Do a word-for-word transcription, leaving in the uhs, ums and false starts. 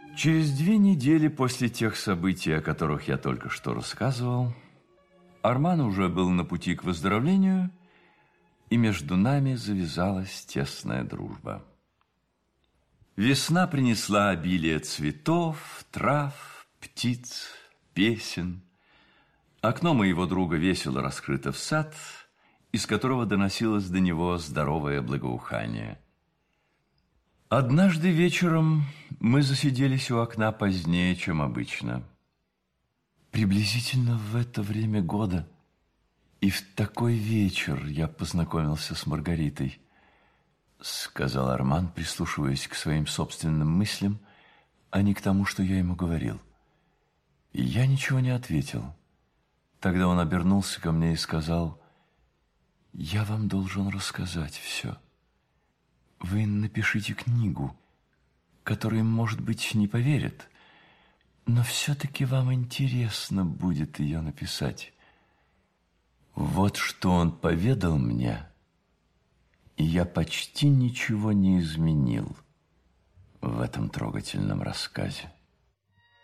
Через две недели после тех событий, о которых я только что рассказывал, Арман уже был на пути к выздоровлению, и между нами завязалась тесная дружба. Весна принесла обилие цветов, трав, птиц, песен. Окно моего друга весело раскрыто в сад, из которого доносилось до него здоровое благоухание. Однажды вечером мы засиделись у окна позднее, чем обычно. Приблизительно в это время года и в такой вечер я познакомился с Маргаритой, сказал Арман, прислушиваясь к своим собственным мыслям, а не к тому, что я ему говорил. И я ничего не ответил. Тогда он обернулся ко мне и сказал: «Я вам должен рассказать все. Вы напишите книгу, которой, может быть, не поверят, но все-таки вам интересно будет ее написать». Вот что он поведал мне, и я почти ничего не изменил в этом трогательном рассказе.